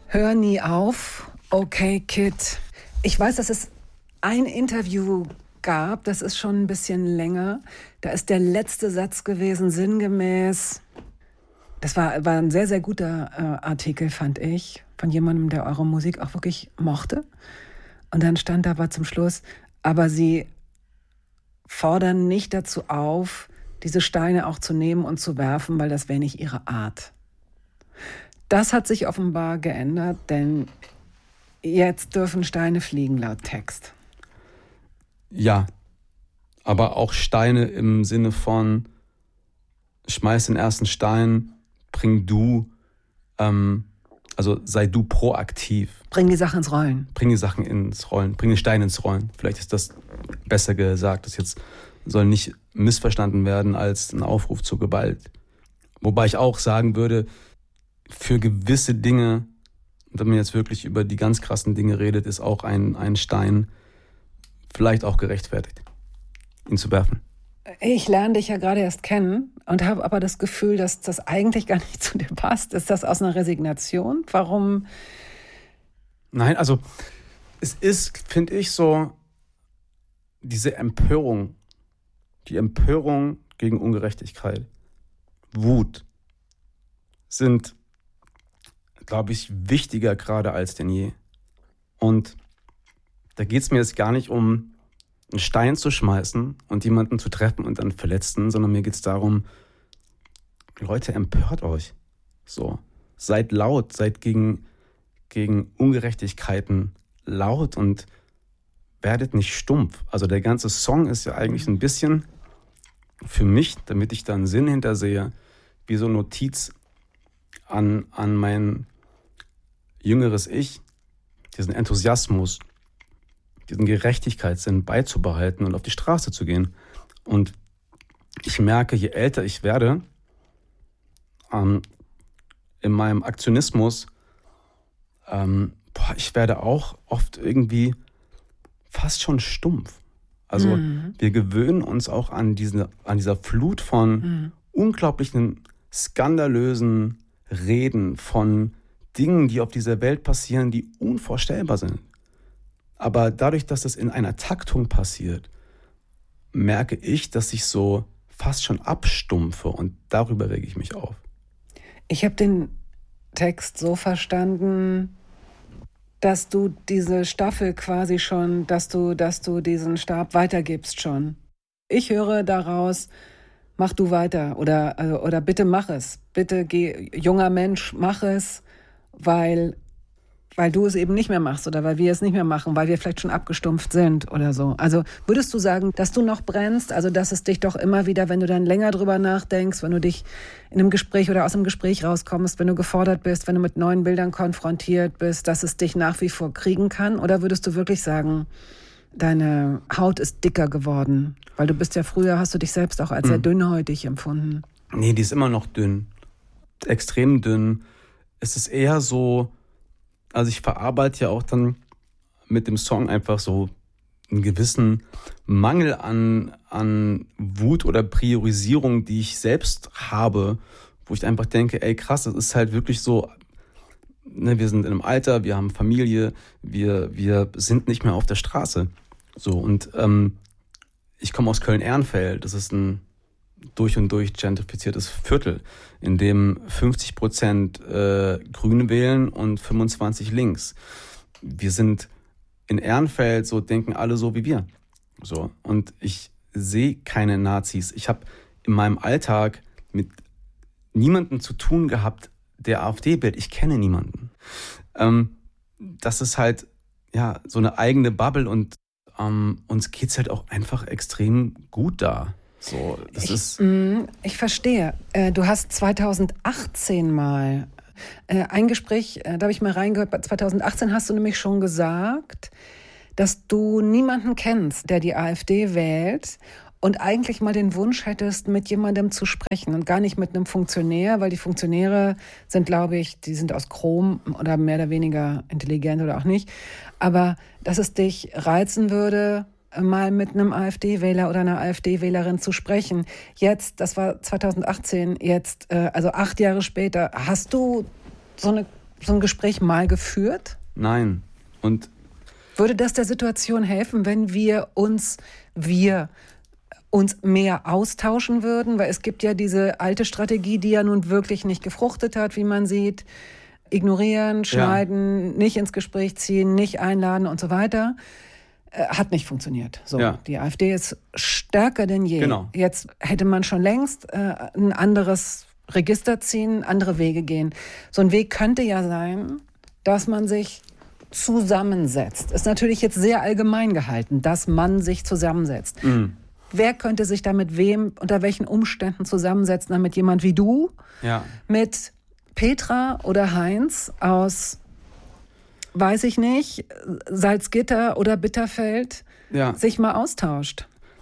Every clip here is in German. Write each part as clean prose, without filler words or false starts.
Hör nie auf. Okay, Kid. Ich weiß, dass es ein Interview gab, das ist schon ein bisschen länger. Da ist der letzte Satz gewesen, sinngemäß. Das war ein sehr, sehr guter Artikel, fand ich, von jemandem, der eure Musik auch wirklich mochte. Und dann stand da aber zum Schluss, aber sie fordern nicht dazu auf, diese Steine auch zu nehmen und zu werfen, weil das wäre nicht ihre Art. Das hat sich offenbar geändert, denn jetzt dürfen Steine fliegen, laut Text. Ja, aber auch Steine im Sinne von schmeiß den ersten Stein, bring du, also sei du proaktiv. Bring die Sachen ins Rollen. Bring die Sachen ins Rollen, bring den Stein ins Rollen. Vielleicht ist das besser gesagt. Das jetzt soll nicht missverstanden werden als ein Aufruf zur Gewalt. Wobei ich auch sagen würde, für gewisse Dinge, wenn man jetzt wirklich über die ganz krassen Dinge redet, ist auch ein Stein vielleicht auch gerechtfertigt, ihn zu werfen. Ich lerne dich ja gerade erst kennen und habe aber das Gefühl, dass das eigentlich gar nicht zu dir passt. Ist das aus einer Resignation? Warum? Nein, also es ist, finde ich, so diese Empörung, die Empörung gegen Ungerechtigkeit, Wut sind, glaube ich, wichtiger gerade als denn je. Und da geht es mir jetzt gar nicht um einen Stein zu schmeißen und jemanden zu treffen und dann verletzen, sondern mir geht es darum, Leute, empört euch. So, seid laut, seid gegen Ungerechtigkeiten laut und werdet nicht stumpf. Also der ganze Song ist ja eigentlich ein bisschen für mich, damit ich da einen Sinn hintersehe, wie so eine Notiz an mein jüngeres Ich, diesen Enthusiasmus, diesen Gerechtigkeitssinn beizubehalten und auf die Straße zu gehen. Und ich merke, je älter ich werde, in meinem Aktionismus, ich werde auch oft irgendwie fast schon stumpf. Also wir gewöhnen uns auch an dieser Flut von unglaublichen, skandalösen Reden, von Dingen, die auf dieser Welt passieren, die unvorstellbar sind. Aber dadurch, dass das in einer Taktung passiert, merke ich, dass ich so fast schon abstumpfe und darüber rege ich mich auf. Ich habe den Text so verstanden, dass du diese Staffel quasi schon, dass du diesen Stab weitergibst schon. Ich höre daraus, mach du weiter oder bitte mach es. Bitte geh, junger Mensch, mach es, weil du es eben nicht mehr machst oder weil wir es nicht mehr machen, weil wir vielleicht schon abgestumpft sind oder so. Also würdest du sagen, dass du noch brennst, also dass es dich doch immer wieder, wenn du dann länger drüber nachdenkst, wenn du dich in einem Gespräch oder aus einem Gespräch rauskommst, wenn du gefordert bist, wenn du mit neuen Bildern konfrontiert bist, dass es dich nach wie vor kriegen kann? Oder würdest du wirklich sagen, deine Haut ist dicker geworden? Weil du bist ja früher, hast du dich selbst auch als sehr dünnhäutig empfunden. Nee, die ist immer noch dünn. Extrem dünn. Es ist eher so, also ich verarbeite ja auch dann mit dem Song einfach so einen gewissen Mangel an Wut oder Priorisierung, die ich selbst habe, wo ich einfach denke, ey krass, das ist halt wirklich so, ne, wir sind in einem Alter, wir haben Familie, wir sind nicht mehr auf der Straße. So, und ich komme aus Köln-Ehrenfeld, das ist ein durch und durch gentrifiziertes Viertel, in dem 50% Grüne wählen und 25 links. Wir sind in Ehrenfeld, so denken alle so wie wir. So, und ich sehe keine Nazis. Ich habe in meinem Alltag mit niemandem zu tun gehabt, der AfD wählt. Ich kenne niemanden. Das ist halt ja so eine eigene Bubble und uns geht's halt auch einfach extrem gut da. So, ich verstehe. Du hast 2018 mal ein Gespräch, da habe ich mal reingehört, 2018 hast du nämlich schon gesagt, dass du niemanden kennst, der die AfD wählt und eigentlich mal den Wunsch hättest, mit jemandem zu sprechen und gar nicht mit einem Funktionär, weil die Funktionäre sind, glaube ich, die sind aus Chrom oder mehr oder weniger intelligent oder auch nicht, aber dass es dich reizen würde, mal mit einem AfD-Wähler oder einer AfD-Wählerin zu sprechen. Jetzt, das war 2018, jetzt, also 8 Jahre später, hast du so eine so ein Gespräch mal geführt? Nein. Und würde das der Situation helfen, wenn wir uns mehr austauschen würden? Weil es gibt ja diese alte Strategie, die ja nun wirklich nicht gefruchtet hat, wie man sieht. Ignorieren, schneiden, nicht ins Gespräch ziehen, nicht einladen und so weiter. Hat nicht funktioniert. So, die AfD ist stärker denn je. Genau. Jetzt hätte man schon längst ein anderes Register ziehen, andere Wege gehen. So ein Weg könnte ja sein, dass man sich zusammensetzt. Ist natürlich jetzt sehr allgemein gehalten, dass man sich zusammensetzt. Mhm. Wer könnte sich da mit wem, unter welchen Umständen zusammensetzen, damit jemand wie du mit Petra oder Heinz aus, weiß ich nicht, Salzgitter oder Bitterfeld sich mal austauscht?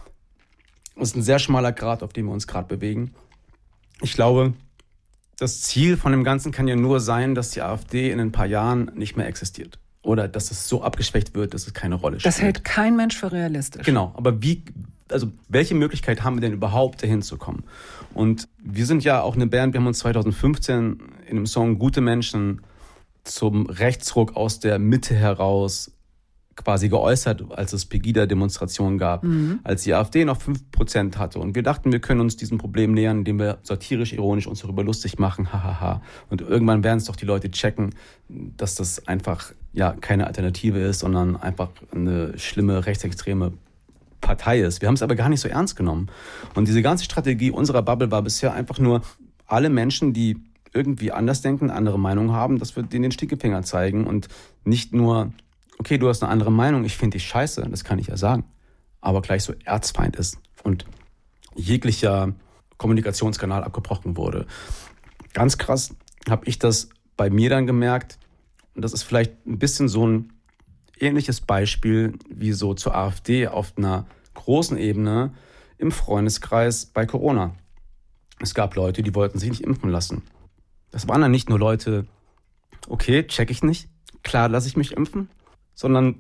Das ist ein sehr schmaler Grat, auf dem wir uns gerade bewegen. Ich glaube, das Ziel von dem Ganzen kann ja nur sein, dass die AfD in ein paar Jahren nicht mehr existiert. Oder dass es so abgeschwächt wird, dass es keine Rolle spielt. Das hält kein Mensch für realistisch. Genau, aber welche Möglichkeit haben wir denn überhaupt, dahin zu kommen? Und wir sind ja auch eine Band, wir haben uns 2015 in dem Song Gute Menschen zum Rechtsruck aus der Mitte heraus quasi geäußert, als es Pegida-Demonstrationen gab, als die AfD noch 5% hatte. Und wir dachten, wir können uns diesem Problem nähern, indem wir satirisch, ironisch uns darüber lustig machen, hahaha. Und irgendwann werden es doch die Leute checken, dass das einfach keine Alternative ist, sondern einfach eine schlimme, rechtsextreme Partei ist. Wir haben es aber gar nicht so ernst genommen. Und diese ganze Strategie unserer Bubble war bisher einfach nur, alle Menschen, die irgendwie anders denken, andere Meinungen haben, dass wir denen den Stinkefinger zeigen und nicht nur, okay, du hast eine andere Meinung, ich finde dich scheiße, das kann ich ja sagen, aber gleich so Erzfeind ist und jeglicher Kommunikationskanal abgebrochen wurde. Ganz krass habe ich das bei mir dann gemerkt, und das ist vielleicht ein bisschen so ein ähnliches Beispiel wie so zur AfD auf einer großen Ebene im Freundeskreis bei Corona. Es gab Leute, die wollten sich nicht impfen lassen. Das waren dann nicht nur Leute, okay, check ich nicht, klar lasse ich mich impfen, sondern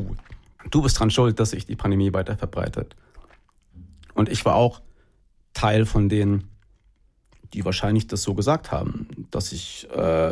du bist dran schuld, dass sich die Pandemie weiter verbreitet. Und ich war auch Teil von denen, die wahrscheinlich das so gesagt haben, dass ich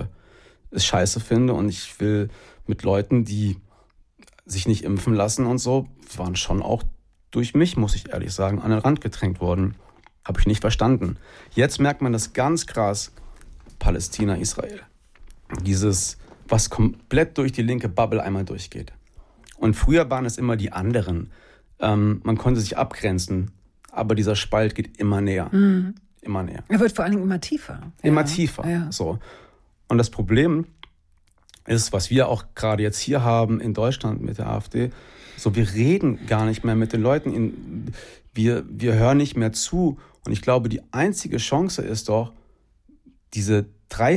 es scheiße finde und ich will mit Leuten, die sich nicht impfen lassen und so, waren schon auch durch mich, muss ich ehrlich sagen, an den Rand gedrängt worden. Habe ich nicht verstanden. Jetzt merkt man das ganz krass, Palästina, Israel. Dieses, was komplett durch die linke Bubble einmal durchgeht. Und früher waren es immer die anderen. Man konnte sich abgrenzen, aber dieser Spalt geht immer näher. Mhm. Immer näher. Er wird vor allen Dingen immer tiefer. Immer tiefer. So. Und das Problem ist, was wir auch gerade jetzt hier haben in Deutschland mit der AfD, so wir reden gar nicht mehr mit den Leuten, wir hören nicht mehr zu. Und ich glaube, die einzige Chance ist doch, diese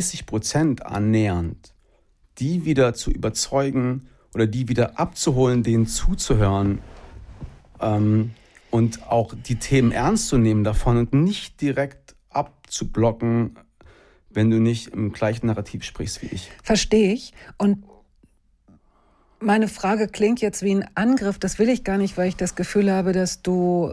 30% annähernd, die wieder zu überzeugen oder die wieder abzuholen, denen zuzuhören und auch die Themen ernst zu nehmen davon und nicht direkt abzublocken, wenn du nicht im gleichen Narrativ sprichst wie ich. Verstehe ich. Und meine Frage klingt jetzt wie ein Angriff. Das will ich gar nicht, weil ich das Gefühl habe, dass du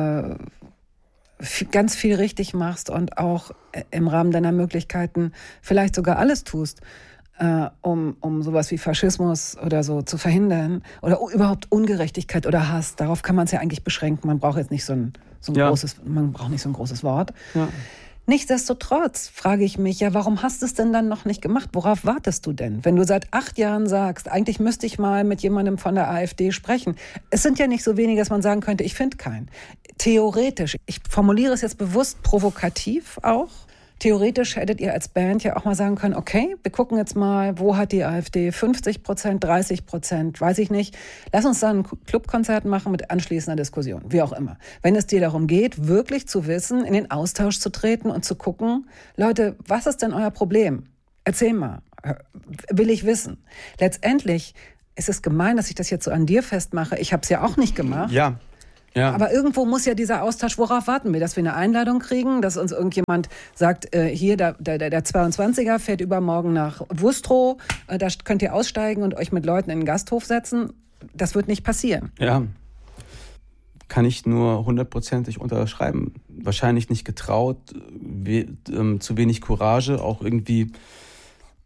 ganz viel richtig machst und auch im Rahmen deiner Möglichkeiten vielleicht sogar alles tust, um sowas wie Faschismus oder so zu verhindern oder überhaupt Ungerechtigkeit oder Hass. Darauf kann man es ja eigentlich beschränken. Man braucht jetzt nicht so ein großes Wort. Ja. Nichtsdestotrotz frage ich mich, warum hast du es denn dann noch nicht gemacht? Worauf wartest du denn? Wenn du seit 8 Jahren sagst, eigentlich müsste ich mal mit jemandem von der AfD sprechen. Es sind ja nicht so wenige, dass man sagen könnte, ich finde keinen. Theoretisch, ich formuliere es jetzt bewusst provokativ auch, theoretisch hättet ihr als Band ja auch mal sagen können, okay, wir gucken jetzt mal, wo hat die AfD 50%, 30%, weiß ich nicht. Lass uns da ein Clubkonzert machen mit anschließender Diskussion, wie auch immer. Wenn es dir darum geht, wirklich zu wissen, in den Austausch zu treten und zu gucken, Leute, was ist denn euer Problem? Erzähl mal, will ich wissen. Letztendlich ist es gemein, dass ich das jetzt so an dir festmache. Ich habe es ja auch nicht gemacht. Ja. Aber irgendwo muss ja dieser Austausch, worauf warten wir? Dass wir eine Einladung kriegen, dass uns irgendjemand sagt, hier, der 22er fährt übermorgen nach Wustrow, da könnt ihr aussteigen und euch mit Leuten in den Gasthof setzen. Das wird nicht passieren. Ja, kann ich nur 100%ig unterschreiben. Wahrscheinlich nicht getraut, zu wenig Courage, auch irgendwie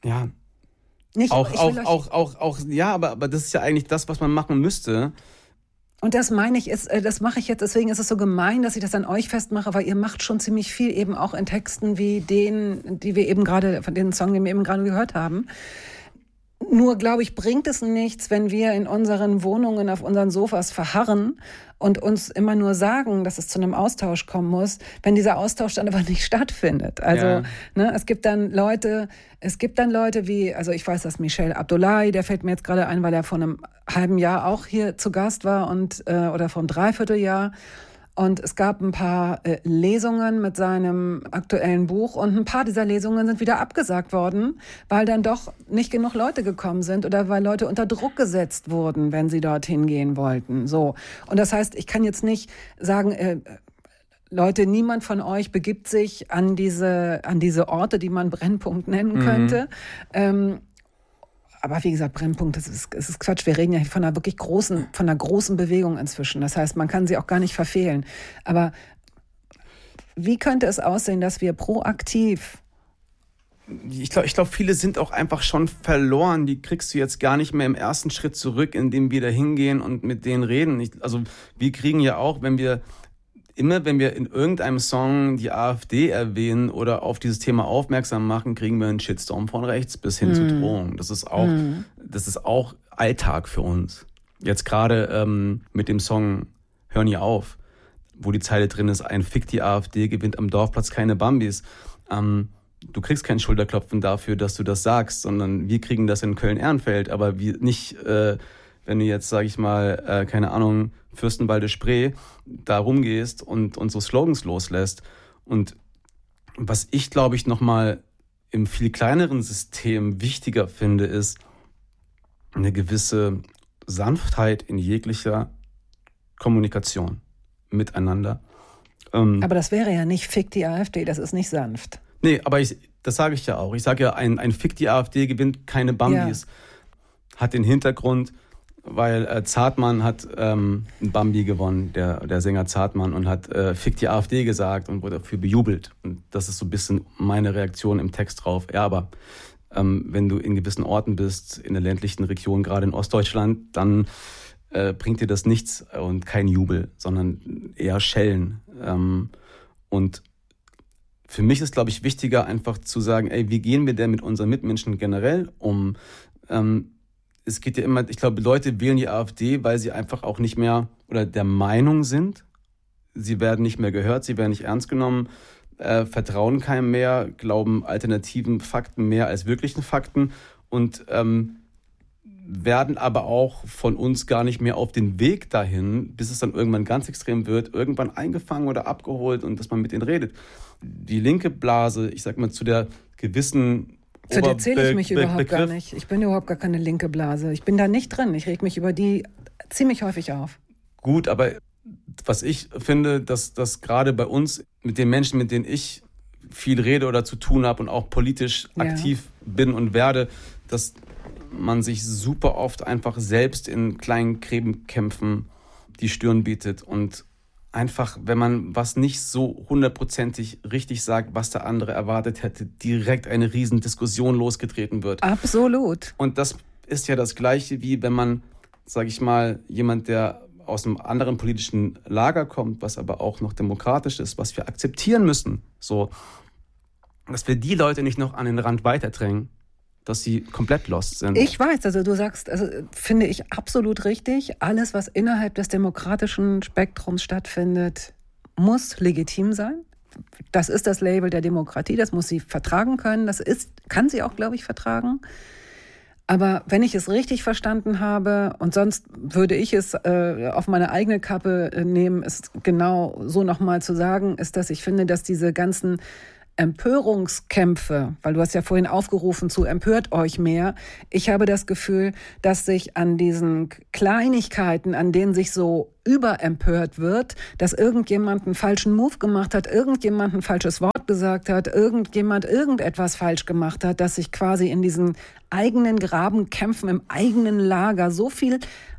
ja, Nicht, ja, aber das ist ja eigentlich das, was man machen müsste. Und das meine ich, das mache ich jetzt, deswegen ist es so gemein, dass ich das an euch festmache, weil ihr macht schon ziemlich viel eben auch in Texten wie den, die wir eben gerade, von den Song, den wir eben gerade gehört haben. Nur, glaube ich, bringt es nichts, wenn wir in unseren Wohnungen auf unseren Sofas verharren und uns immer nur sagen, dass es zu einem Austausch kommen muss, wenn dieser Austausch dann aber nicht stattfindet. Also, es gibt dann Leute wie, also ich weiß, dass Michel Abdullahi, der fällt mir jetzt gerade ein, weil er vor einem halben Jahr auch hier zu Gast war oder vor einem Dreivierteljahr. Und es gab ein paar Lesungen mit seinem aktuellen Buch und ein paar dieser Lesungen sind wieder abgesagt worden, weil dann doch nicht genug Leute gekommen sind oder weil Leute unter Druck gesetzt wurden, wenn sie dorthin gehen wollten. So. Und das heißt, ich kann jetzt nicht sagen, Leute, niemand von euch begibt sich an diese Orte, die man Brennpunkt nennen könnte. Aber wie gesagt, Brennpunkt, es ist Quatsch. Wir reden ja von einer wirklich großen Bewegung inzwischen. Das heißt, man kann sie auch gar nicht verfehlen. Aber wie könnte es aussehen, dass wir proaktiv... Ich glaube, viele sind auch einfach schon verloren. Die kriegst du jetzt gar nicht mehr im ersten Schritt zurück, indem wir da hingehen und mit denen reden. Also wir kriegen ja auch, wenn wir in irgendeinem Song die AfD erwähnen oder auf dieses Thema aufmerksam machen, kriegen wir einen Shitstorm von rechts bis hin zu Drohungen. Das ist auch Alltag für uns. Jetzt gerade mit dem Song Hör nie auf, wo die Zeile drin ist, ein Fick die AfD gewinnt am Dorfplatz keine Bambis. Du kriegst kein Schulterklopfen dafür, dass du das sagst, sondern wir kriegen das in Köln-Ehrenfeld, aber wir nicht, wenn du jetzt, sag ich mal, keine Ahnung, Fürstenwalde Spree da rumgehst und so Slogans loslässt. Und was ich, glaube ich, nochmal im viel kleineren System wichtiger finde, ist eine gewisse Sanftheit in jeglicher Kommunikation miteinander. Aber das wäre ja nicht Fick die AfD, das ist nicht sanft. Nee, aber das sage ich ja auch. Ich sage ja, ein Fick die AfD gewinnt keine Bambis. Ja. Hat den Hintergrund, weil Zartmann hat einen Bambi gewonnen, der Sänger Zartmann, und hat Fick die AfD gesagt und wurde dafür bejubelt. Und das ist so ein bisschen meine Reaktion im Text drauf. Ja, aber wenn du in gewissen Orten bist, in der ländlichen Region, gerade in Ostdeutschland, dann bringt dir das nichts und kein Jubel, sondern eher Schellen. Und für mich ist, glaube ich, wichtiger, einfach zu sagen, ey, wie gehen wir denn mit unseren Mitmenschen generell um? Es geht ja immer, ich glaube, Leute wählen die AfD, weil sie einfach auch nicht mehr oder der Meinung sind, sie werden nicht mehr gehört, sie werden nicht ernst genommen, vertrauen keinem mehr, glauben alternativen Fakten mehr als wirklichen Fakten und werden aber auch von uns gar nicht mehr auf den Weg dahin, bis es dann irgendwann ganz extrem wird, irgendwann eingefangen oder abgeholt und dass man mit denen redet. Die linke Blase, ich sag mal, zu der gewissen Zu der zähle ich mich überhaupt gar nicht. Ich bin überhaupt gar keine linke Blase. Ich bin da nicht drin. Ich reg mich über die ziemlich häufig auf. Gut, aber was ich finde, dass gerade bei uns, mit den Menschen, mit denen ich viel rede oder zu tun habe und auch politisch aktiv bin und werde, dass man sich super oft einfach selbst in kleinen Gräbenkämpfen die Stirn bietet und einfach, wenn man was nicht so hundertprozentig richtig sagt, was der andere erwartet hätte, direkt eine riesen Diskussion losgetreten wird. Absolut. Und das ist ja das Gleiche, wie wenn man, sage ich mal, jemand, der aus einem anderen politischen Lager kommt, was aber auch noch demokratisch ist, was wir akzeptieren müssen, so, dass wir die Leute nicht noch an den Rand weiterdrängen, dass sie komplett lost sind. Ich weiß, also du sagst, also finde ich absolut richtig, alles, was innerhalb des demokratischen Spektrums stattfindet, muss legitim sein. Das ist das Label der Demokratie, das muss sie vertragen können, kann sie auch, glaube ich, vertragen. Aber wenn ich es richtig verstanden habe, und sonst würde ich es auf meine eigene Kappe nehmen, es genau so nochmal zu sagen, ist, dass ich finde, dass diese ganzen Empörungskämpfe, weil du hast ja vorhin aufgerufen zu empört euch mehr. Ich habe das Gefühl, dass sich an diesen Kleinigkeiten, an denen sich so überempört wird, dass irgendjemand einen falschen Move gemacht hat, irgendjemand ein falsches Wort gesagt hat, irgendjemand irgendetwas falsch gemacht hat, dass sich quasi in diesen eigenen Grabenkämpfen im eigenen Lager so viel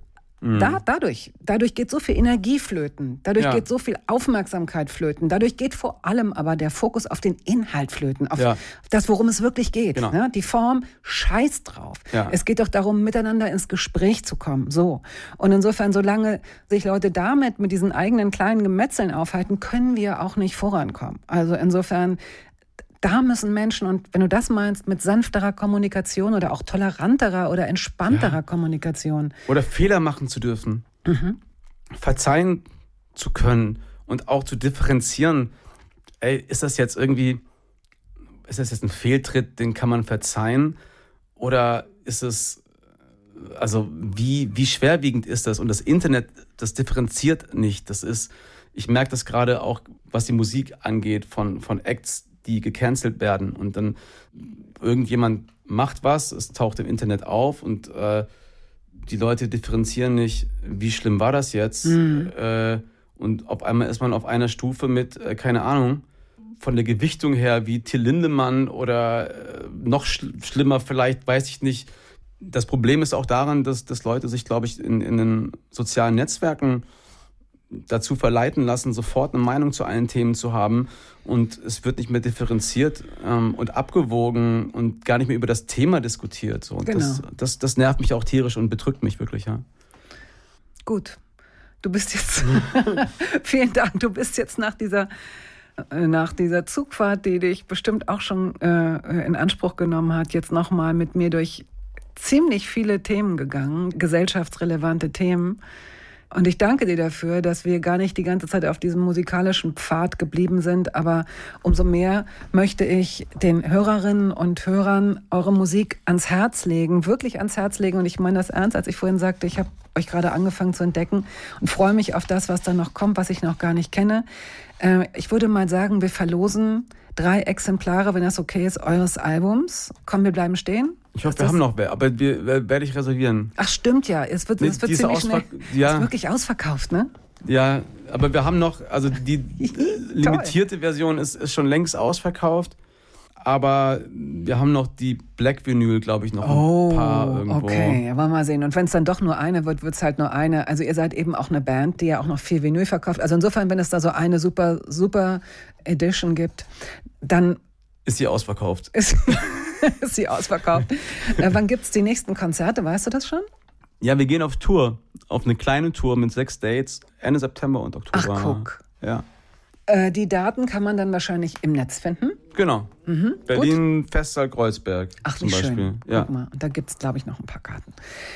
Dadurch geht so viel Energie flöten, dadurch Ja. geht so viel Aufmerksamkeit flöten, dadurch geht vor allem aber der Fokus auf den Inhalt flöten, auf das, worum es wirklich geht. Genau. Ne? Die Form, scheiß drauf. Ja. Es geht doch darum, miteinander ins Gespräch zu kommen. So. Und insofern, solange sich Leute damit mit diesen eigenen kleinen Gemetzeln aufhalten, können wir auch nicht vorankommen. Also insofern, da müssen Menschen, und wenn du das meinst, mit sanfterer Kommunikation oder auch toleranterer oder entspannterer Kommunikation. Oder Fehler machen zu dürfen. Verzeihen zu können und auch zu differenzieren. Ey, ist das jetzt ein Fehltritt, den kann man verzeihen? Oder ist es, also wie schwerwiegend ist das? Und das Internet, das differenziert nicht. Ich merke das gerade auch, was die Musik angeht, von Acts, die gecancelt werden. Und dann irgendjemand macht was, es taucht im Internet auf und die Leute differenzieren nicht, wie schlimm war das jetzt. Und auf einmal ist man auf einer Stufe mit, keine Ahnung, von der Gewichtung her wie Till Lindemann oder noch schlimmer vielleicht, weiß ich nicht. Das Problem ist auch daran, dass Leute sich, glaube ich, in den sozialen Netzwerken dazu verleiten lassen, sofort eine Meinung zu allen Themen zu haben, und es wird nicht mehr differenziert und abgewogen und gar nicht mehr über das Thema diskutiert. So. Und Genau. das nervt mich auch tierisch und bedrückt mich wirklich, ja. Gut, du bist jetzt, vielen Dank, du bist jetzt nach dieser Zugfahrt, die dich bestimmt auch schon in Anspruch genommen hat, jetzt nochmal mit mir durch ziemlich viele Themen gegangen, gesellschaftsrelevante Themen. Und ich danke dir dafür, dass wir gar nicht die ganze Zeit auf diesem musikalischen Pfad geblieben sind. Aber umso mehr möchte ich den Hörerinnen und Hörern eure Musik ans Herz legen, wirklich ans Herz legen. Und ich meine das ernst, als ich vorhin sagte, ich habe euch gerade angefangen zu entdecken und freue mich auf das, was dann noch kommt, was ich noch gar nicht kenne. Ich würde mal sagen, wir verlosen 3 Exemplare, wenn das okay ist, eures Albums. Komm, wir bleiben stehen. Ich hoffe, wir haben noch, aber werde ich reservieren. Ach, stimmt ja. Es wird ziemlich schnell. Ja. Ist wirklich ausverkauft, ne? Ja, aber wir haben noch, also die limitierte Version ist schon längst ausverkauft, aber wir haben noch die Black Vinyl, glaube ich, noch ein paar irgendwo. Okay, ja, wollen wir mal sehen. Und wenn es dann doch nur eine wird, wird es halt nur eine. Also ihr seid eben auch eine Band, die ja auch noch viel Vinyl verkauft. Also insofern, wenn es da so eine super, super Edition gibt, dann ist sie ausverkauft. Ist sie ausverkauft. Wann gibt es die nächsten Konzerte? Weißt du das schon? Ja, wir gehen auf Tour. Auf eine kleine Tour mit 6 Dates. Ende September und Oktober. Ach, guck. Ja. Die Daten kann man dann wahrscheinlich im Netz finden. Genau. Berlin, Festsaal, Kreuzberg. Ach, zum wie Beispiel. schön. Ja. Guck mal. Und da gibt es, glaube ich, noch ein paar Karten.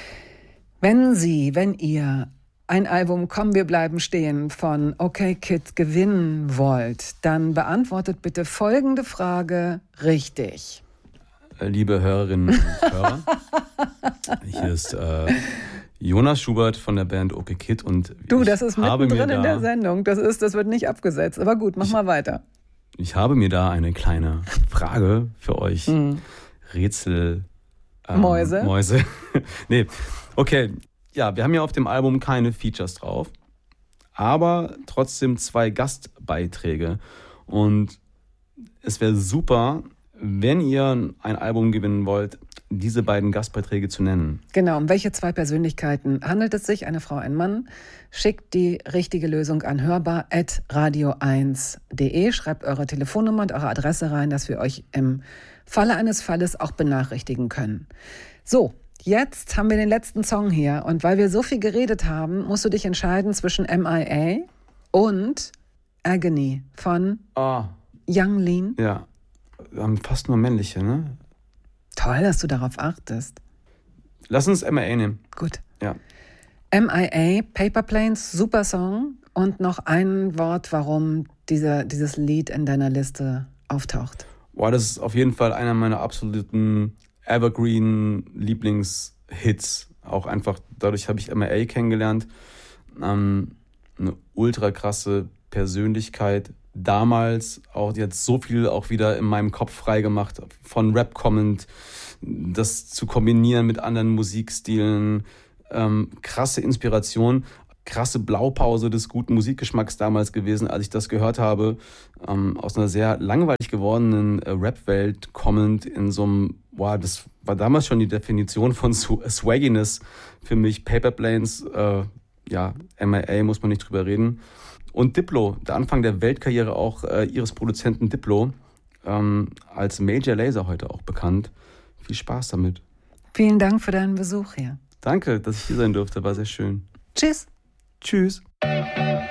Wenn ihr ein Album Komm, wir bleiben stehen von OK Kid gewinnen wollt, dann beantwortet bitte folgende Frage richtig. Liebe Hörerinnen und Hörer, hier ist Jonas Schubert von der Band OK Kid und das ist mittendrin in der Sendung. Das wird nicht abgesetzt. Aber gut, mach mal weiter. Ich habe mir da eine kleine Frage für euch. Rätsel. Mäuse. Nee, okay. Ja, wir haben ja auf dem Album keine Features drauf, aber trotzdem 2 Gastbeiträge. Und es wäre super, wenn ihr ein Album gewinnen wollt, diese beiden Gastbeiträge zu nennen. Genau, um welche 2 Persönlichkeiten handelt es sich? Eine Frau, ein Mann? Schickt die richtige Lösung an hörbar@radio1.de. Schreibt eure Telefonnummer und eure Adresse rein, dass wir euch im Falle eines Falles auch benachrichtigen können. So, jetzt haben wir den letzten Song hier. Und weil wir so viel geredet haben, musst du dich entscheiden zwischen MIA und Agony von Yung Lean. Ja, wir haben fast nur männliche, ne? Toll, dass du darauf achtest. Lass uns MIA nehmen. Gut. Ja. MIA, Paper Planes, super Song. Und noch ein Wort, warum dieses Lied in deiner Liste auftaucht. Boah, das ist auf jeden Fall einer meiner absoluten Evergreen-Lieblingshits. Auch einfach, dadurch habe ich MIA kennengelernt. Eine ultra krasse Persönlichkeit. Damals auch jetzt so viel auch wieder in meinem Kopf freigemacht, von Rap kommend, das zu kombinieren mit anderen Musikstilen, krasse Inspiration. krasse Blaupause des guten Musikgeschmacks damals gewesen, als ich das gehört habe. Aus einer sehr langweilig gewordenen Rap-Welt kommend in so einem, das war damals schon die Definition von Swagginess für mich. Paper Planes, MIA, muss man nicht drüber reden. Und Diplo, der Anfang der Weltkarriere auch ihres Produzenten Diplo, als Major Lazer heute auch bekannt. Viel Spaß damit. Vielen Dank für deinen Besuch hier. Danke, dass ich hier sein durfte, war sehr schön. Tschüss. Tschüss.